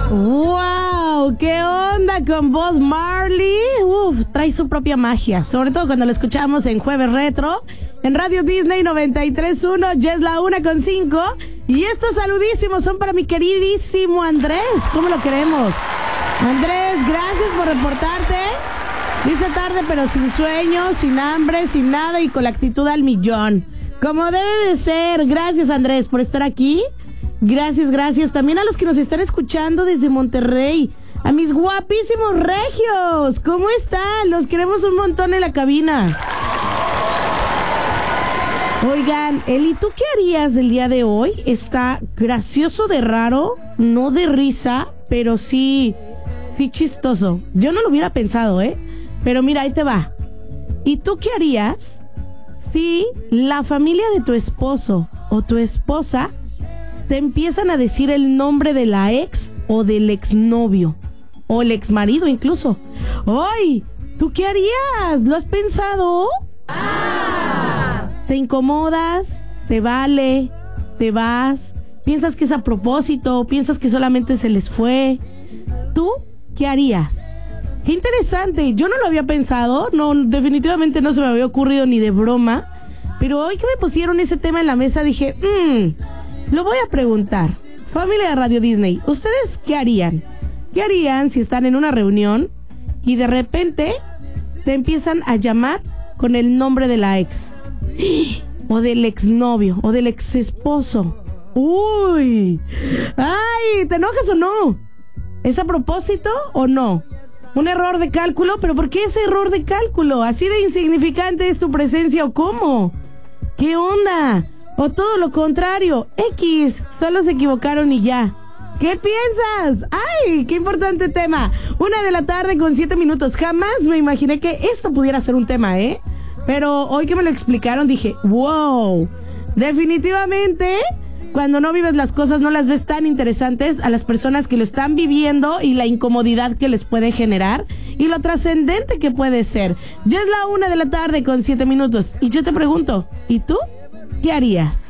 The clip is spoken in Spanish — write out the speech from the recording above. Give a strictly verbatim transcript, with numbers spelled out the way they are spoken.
¡Wow! ¿Qué onda con Bob Marley? Uf, trae su propia magia, sobre todo cuando lo escuchamos en Jueves Retro, en Radio Disney noventa y tres punto uno, ya es la una con cinco. Y estos saludísimos son para mi queridísimo Andrés. ¿Cómo lo queremos? Andrés, gracias por reportarte. Dice tarde, pero sin sueño, sin hambre, sin nada y con la actitud al millón. Como debe de ser. Gracias, Andrés, por estar aquí. Gracias, gracias. También a los que nos están escuchando desde Monterrey. A mis guapísimos regios. ¿Cómo están? Los queremos un montón en la cabina. Oigan, Eli, ¿tú qué harías del día de hoy? Está gracioso de raro, no de risa, pero sí, sí chistoso. Yo no lo hubiera pensado, ¿eh? Pero mira, ahí te va. ¿Y tú qué harías si la familia de tu esposo o tu esposa te empiezan a decir el nombre de la ex o del exnovio o el exmarido incluso? ¡Ay! ¿Tú qué harías? ¿Lo has pensado? ¡Ah! ¿Te incomodas? ¿Te vale? ¿Te vas? ¿Piensas que es a propósito? ¿Piensas que solamente se les fue? ¿Tú qué harías? ¡Qué interesante! Yo no lo había pensado, no, definitivamente no se me había ocurrido ni de broma, pero hoy que me pusieron ese tema en la mesa dije, mmm, lo voy a preguntar. Familia de Radio Disney, ¿ustedes qué harían? ¿Qué harían si están en una reunión y de repente te empiezan a llamar con el nombre de la ex? O del exnovio, o del ex esposo. ¡Uy! ¡Ay! ¿Te enojas o no? ¿Es a propósito o no? ¿Un error de cálculo? ¿Pero por qué ese error de cálculo? ¿Así de insignificante es tu presencia o cómo? ¿Qué onda? ¿O todo lo contrario? X, solo se equivocaron y ya. ¿Qué piensas? ¡Ay! ¡Qué importante tema! Una de la tarde con siete minutos. Jamás me imaginé que esto pudiera ser un tema, ¿eh? Pero hoy que me lo explicaron dije, wow, definitivamente cuando no vives las cosas no las ves tan interesantes a las personas que lo están viviendo y la incomodidad que les puede generar y lo trascendente que puede ser. Ya es la una de la tarde con siete minutos y yo te pregunto, ¿y tú qué harías?